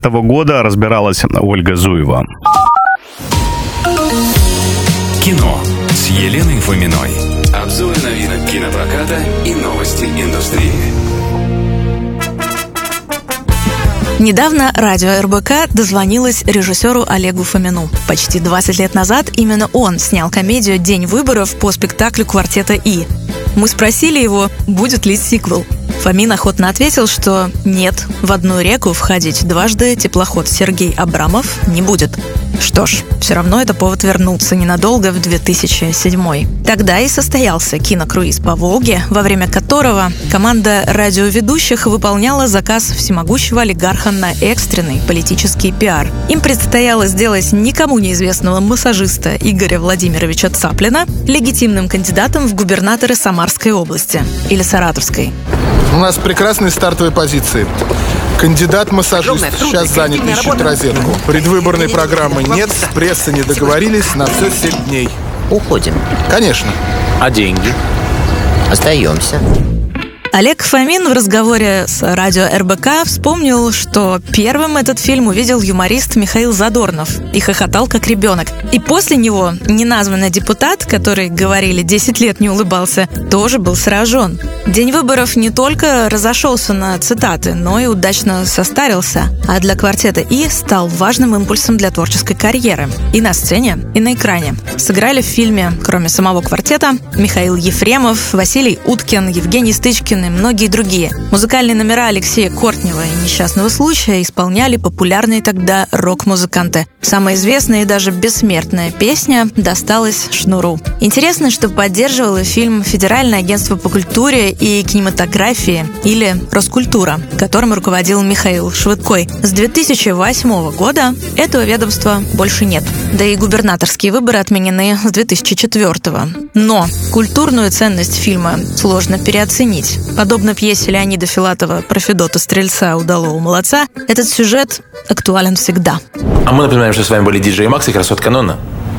года, разбиралась Ольга Зуева. Кино с Еленой Фоминой. Обзор новинок кинопроката и новости индустрии. Недавно радио РБК дозвонилось режиссеру Олегу Фомину. Почти 20 лет назад именно он снял комедию «День выборов» по спектаклю «Квартета И». Мы спросили его, будет ли сиквел. Фомин охотно ответил, что нет, в одну реку входить дважды теплоход Сергей Абрамов не будет. Что ж, все равно это повод вернуться ненадолго в 2007. Тогда и состоялся кинокруиз по Волге, во время которого команда радиоведущих выполняла заказ всемогущего олигарха на экстренный политический пиар. Им предстояло сделать никому неизвестного массажиста Игоря Владимировича Цаплина легитимным кандидатом в губернаторы Самарской области или Саратовской. У нас прекрасные стартовые позиции. Кандидат-массажист сейчас занят, ищет розетку. Предвыборной программы нет, с прессой не договорились, на все 7 дней. Уходим. Конечно. А деньги? Остаемся. Олег Фомин в разговоре с радио РБК вспомнил, что первым этот фильм увидел юморист Михаил Задорнов и хохотал как ребенок. И после него неназванный депутат, который, говорили, 10 лет не улыбался, тоже был сражен. «День выборов» не только разошелся на цитаты, но и удачно состарился, а для «Квартета И» стал важным импульсом для творческой карьеры. И на сцене, и на экране. Сыграли в фильме, кроме самого «Квартета», Михаил Ефремов, Василий Уткин, Евгений Стычкин и многие другие. Музыкальные номера Алексея Кортнева и «Несчастного случая» исполняли популярные тогда рок-музыканты. Самая известная и даже бессмертная песня досталась Шнуру. Интересно, что поддерживало фильм Федеральное агентство по культуре и кинематографии, или Роскультура, которым руководил Михаил Швыдкой. С 2008 года этого ведомства больше нет. Да и губернаторские выборы отменены с 2004. Но культурную ценность фильма сложно переоценить. Подобно пьесе Леонида Филатова про Федота Стрельца «Удалого молодца», этот сюжет актуален всегда. А мы напоминаем, что с вами были диджей Макс и красотка Нонна.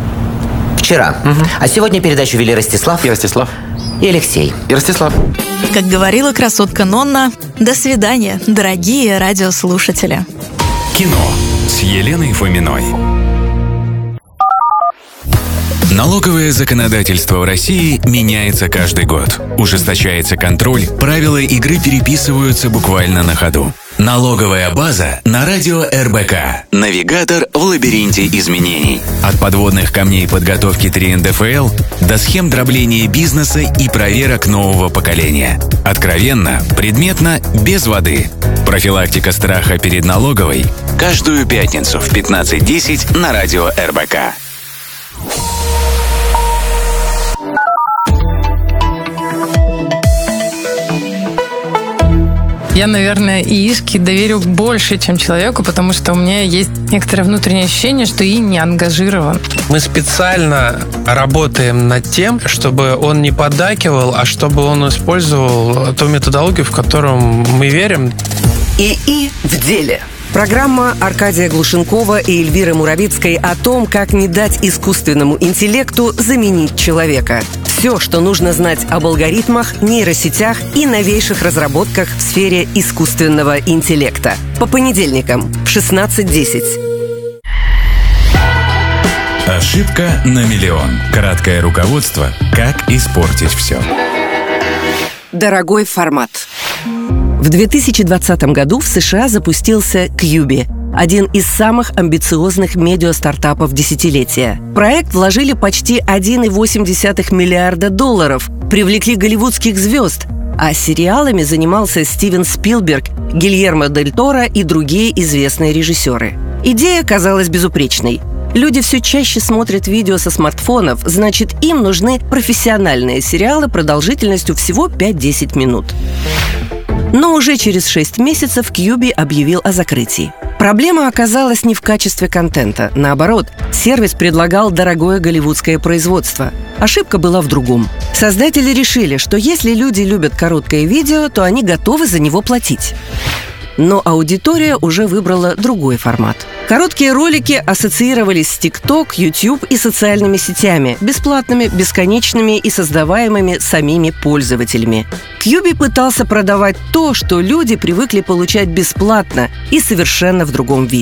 Вчера. А сегодня передачу вели Ростислав. И Ростислав. И Алексей. И Ростислав. Как говорила красотка Нонна, до свидания, дорогие радиослушатели. Кино с Еленой Фоминой. Налоговое законодательство в России меняется каждый год. Ужесточается контроль, правила игры переписываются буквально на ходу. Налоговая база на радио РБК. Навигатор в лабиринте изменений. От подводных камней подготовки 3 НДФЛ до схем дробления бизнеса и проверок нового поколения. Откровенно, предметно, без воды. Профилактика страха перед налоговой. Каждую пятницу в 15:10 на радио РБК. Я, наверное, ИИшке доверю больше, чем человеку, потому что у меня есть некоторое внутреннее ощущение, что ИИ не ангажирован. Мы специально работаем над тем, чтобы он не поддакивал, а чтобы он использовал ту методологию, в которую мы верим. ИИ в деле. Программа Аркадия Глушенкова и Эльвиры Муравицкой о том, как не дать искусственному интеллекту заменить человека. Все, что нужно знать об алгоритмах, нейросетях и новейших разработках в сфере искусственного интеллекта. По понедельникам в 16:10. Ошибка на миллион. Краткое руководство «Как испортить все». Дорогой формат. В 2020 году в США запустился Quibi, один из самых амбициозных медиа-стартапов десятилетия. В проект вложили почти $1,8 миллиарда, привлекли голливудских звезд, а сериалами занимался Стивен Спилберг, Гильермо Дель Торо и другие известные режиссеры. Идея казалась безупречной. Люди все чаще смотрят видео со смартфонов, значит, им нужны профессиональные сериалы продолжительностью всего 5-10 минут. Но уже через 6 месяцев Quibi объявил о закрытии. Проблема оказалась не в качестве контента. Наоборот, сервис предлагал дорогое голливудское производство. Ошибка была в другом. Создатели решили, что если люди любят короткое видео, то они готовы за него платить. Но аудитория уже выбрала другой формат. Короткие ролики ассоциировались с TikTok, YouTube и социальными сетями, бесплатными, бесконечными и создаваемыми самими пользователями. Quibi пытался продавать то, что люди привыкли получать бесплатно и совершенно в другом виде.